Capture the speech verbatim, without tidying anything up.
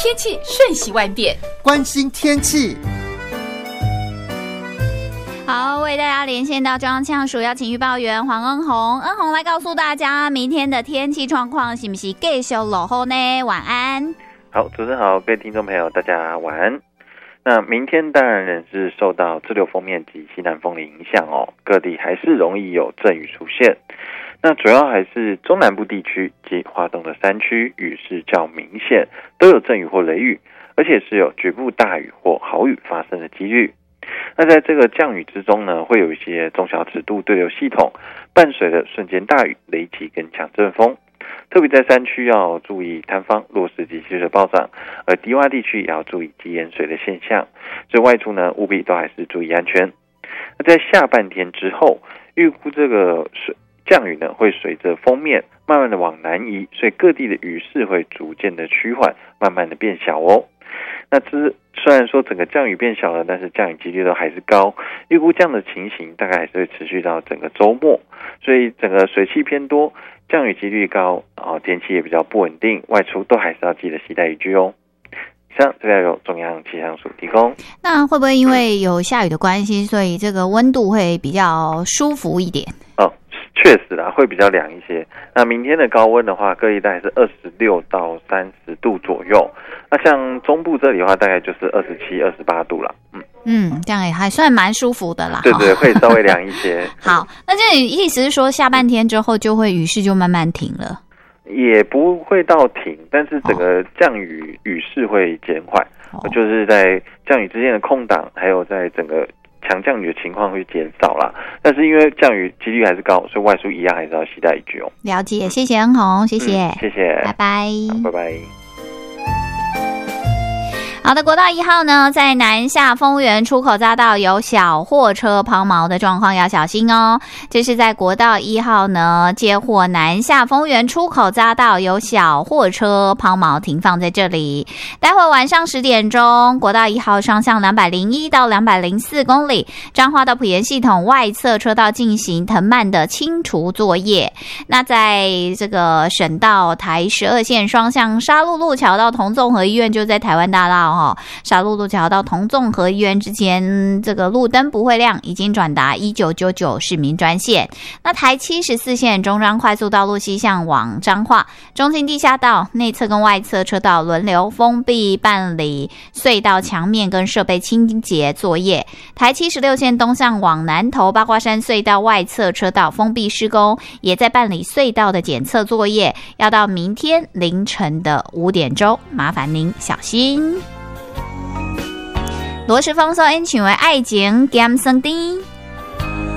天气瞬息万变， 关心天气。 好，为大家连线到中央气象署邀请预报员黄恩宏，恩宏来告诉大家明天的天气状况是不是继续落雨呢？晚安。 好，主持人好，各位听众朋友大家晚安。那明天当然仍是受到滞留锋面及西南风的影响哦，各地还是容易有阵雨出现。那主要还是中南部地区及花东的山区雨势较明显，都有阵雨或雷雨，而且是有局部大雨或豪雨发生的几率。那在这个降雨之中呢，会有一些中小尺度对流系统，伴随着瞬间大雨、雷击跟强阵风。特别在山区要注意塌方、落石及溪水暴涨，而低洼地区也要注意积淹水的现象。所以外出呢，务必都还是注意安全。那在下半天之后，预估这个水降雨呢会随着锋面慢慢的往南移，所以各地的雨势会逐渐的趋缓，慢慢的变小哦。那这虽然说整个降雨变小了，但是降雨几率都还是高，预估这样的情形大概还是会持续到整个周末，所以整个水汽偏多，降雨几率高，然后天气也比较不稳定，外出都还是要记得携带雨具哦。以上这个由中央气象署提供。 那会不会因为有下雨的关系，所以这个温度会比较舒服一点？ 哦，确实啦，会比较凉一些。那明天的高温的话，各地大概是二十六到三十度左右。那像中部这里的话，大概就是二十七、二十八度了。嗯嗯，这样也还算蛮舒服的啦。 对对，会稍微凉一些。 好，那这意思是说，下半天之后就会雨势就慢慢停了。 也不会到停，但是整个降雨雨势会减缓，哦、就是在降雨之间的空档，还有在整个强降雨的情况会减少啦。但是因为降雨几率还是高，所以外出一样还是要携带雨具哦。 了解，谢谢恩宏，谢谢、 嗯，谢谢， 拜拜， 拜拜。 好的，国道一号呢，在南下丰原出口匝道有小货车抛锚的状况，要小心哦。这是在国道一号呢，接获南下丰原出口匝道有小货车抛锚停放在这里。待会晚上十点钟，国道一号双向两百零一到两百零四公里，彰化到埔盐系统外侧车道进行藤蔓的清除作业。那在这个省道台十二线双向沙鹿路桥到同综合医院，就在台湾大道。沙鹿路桥到同综合医院之间，这个路灯不会亮，已经转达一九九九市民专线。那台七十四线中彰快速道路西向往彰化，中清地下道内侧跟外侧车道轮流封闭办理隧道墙面跟设备清洁作业。台七十六线东向往南投八卦山隧道外侧车道封闭施工，也在办理隧道的检测作业，要到明天凌晨的五点钟，麻烦您小心。罗时丰所演唱的《爱情减酸甜》。